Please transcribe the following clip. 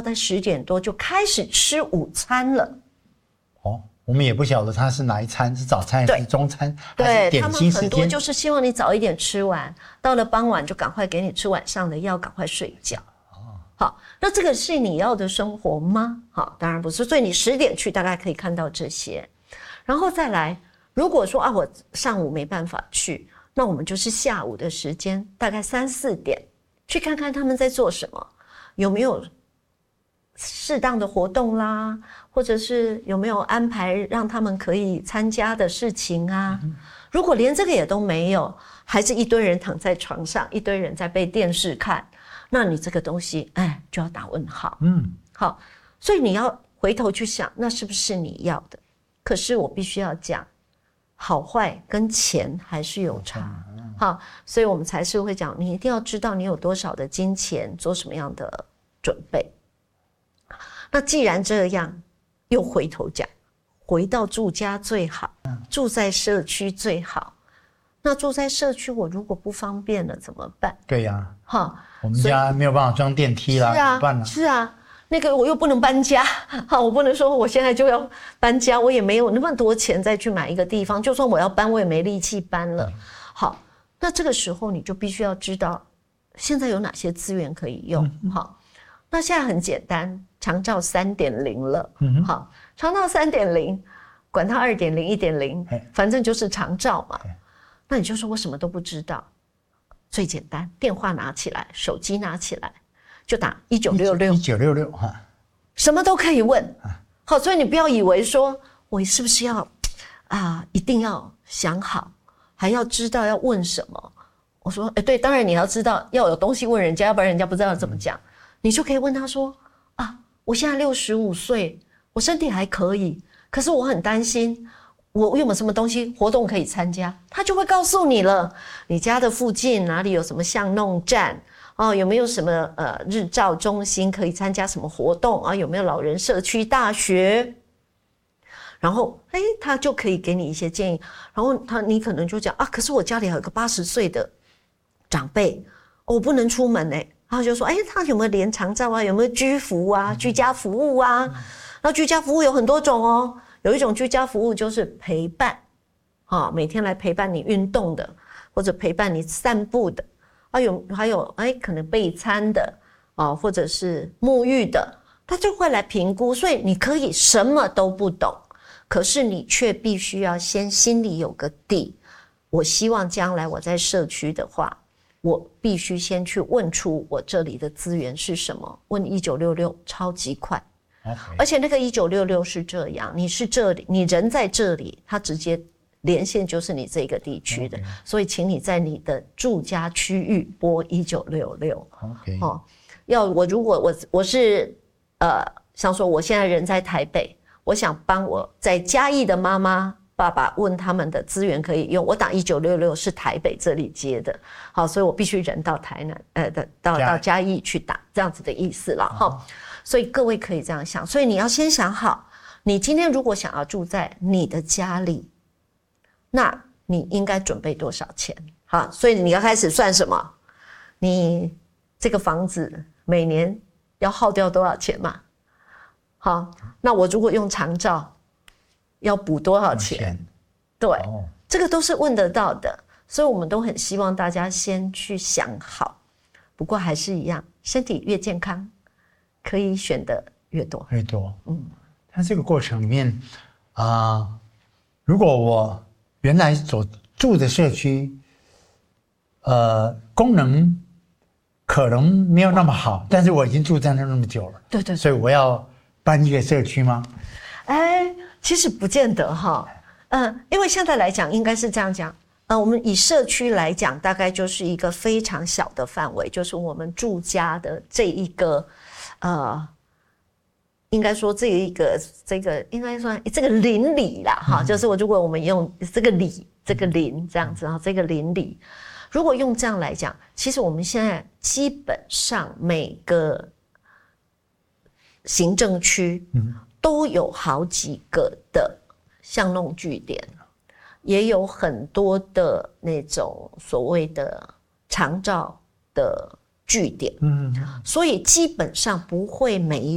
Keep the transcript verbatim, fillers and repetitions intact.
在十点多就开始吃午餐了。 哦，我们也不晓得它是哪一餐，是早餐还是中餐，还是点心时间？ 对，他们很多就是希望你早一点吃完，到了傍晚就赶快给你吃晚上的药，赶快睡觉。好，那这个是你要的生活吗？好，当然不是。所以你十点去，大概可以看到这些，然后再来，如果说啊，我上午没办法去，那我们就是下午的时间，大概三四点去看看他们在做什么，有没有适当的活动啦，或者是有没有安排让他们可以参加的事情啊？如果连这个也都没有，还是一堆人躺在床上，一堆人在被电视看。那你这个东西，哎，就要打问号。嗯，好，所以你要回头去想，那是不是你要的？可是我必须要讲，好坏跟钱还是有差。好，所以我们才是会讲，你一定要知道你有多少的金钱，做什么样的准备。那既然这样，又回头讲，回到住家最好，住在社区最好。那住在社区，我如果不方便了怎么办？ 对呀、啊， 哈， 我们家没有办法装电梯啦， 是啊， 怎么办呢？ 是啊，那个我又不能搬家，好，我不能说我现在就要搬家，我也没有那么多钱再去买一个地方，就算我要搬，我也没力气搬了。好，那这个时候你就必须要知道现在有哪些资源可以用。嗯、好，那现在很简单，长照 三点零 了。嗯、好，长照 三点零， 管它 二点零 一点零， 反正就是长照嘛。那你就说我什么都不知道，最简单，电话拿起来，手机拿起来，就打一九六六， 一九六六哈， 什么都可以问。好，所以你不要以为说我是不是要啊，一定要想好，还要知道要问什么。我说，哎，对，当然你要知道要有东西问人家，要不然人家不知道怎么讲。嗯、你就可以问他说啊，我现在六十五岁，我身体还可以，可是我很担心。我有没有什么东西活动可以参加？他就会告诉你了。你家的附近哪里有什么巷弄站哦？有没有什么呃日照中心可以参加什么活动啊？有没有老人社区大学？然后哎，他就可以给你一些建议。然后他你可能就讲啊，可是我家里还有个八十岁的长辈，哦，我不能出门哎。然后就说哎，他有没有连长照啊？有没有居服啊？居家服务啊？那居家服务有很多种哦。有一种居家服务就是陪伴，啊，每天来陪伴你运动的，或者陪伴你散步的，啊，有还有哎，可能备餐的，啊，或者是沐浴的，他就会来评估。所以你可以什么都不懂，可是你却必须要先心里有个底。我希望将来我在社区的话，我必须先去问出我这里的资源是什么。问一九六六超级快。Okay. 而且那个一九六六是这样，你是这里，你人在这里，它直接连线就是你这个地区的， okay. 所以请你在你的住家区域拨一九六六。 OK， 哦，要我如果我我是呃，像说我现在人在台北，我想帮我在嘉义的妈妈爸爸问他们的资源可以用，我打一九六六是台北这里接的，好，所以我必须人到台南，呃，到到嘉义去打，这样子的意思了哈。哦，所以各位可以这样想，所以你要先想好，你今天如果想要住在你的家里，那你应该准备多少钱？好，所以你要开始算什么？你这个房子每年要耗掉多少钱嘛？好，那我如果用长照，要补多少钱？对，哦，这个都是问得到的，所以我们都很希望大家先去想好。不过还是一样，身体越健康，可以选的越多， 越多。嗯，但这个过程里面啊，呃，如果我原来所住的社区，呃，功能可能没有那么好，但是我已经住在那那么久了， 对 对, 对， 所以我要搬一个社区吗？ 哎，其实不见得哈，嗯，因为现在来讲应该是这样讲。呃，我们以社区来讲，大概就是一个非常小的范围，就是我们住家的这一个，呃，应该说这一个这个应该说这个邻里啦，哈，嗯，就是我如果我们用这个里这个邻这样子啊，这个邻里，如果用这样来讲，其实我们现在基本上每个行政区都有好几个的巷弄据点。也有很多的那种所谓的长照的据点，嗯，所以基本上不会没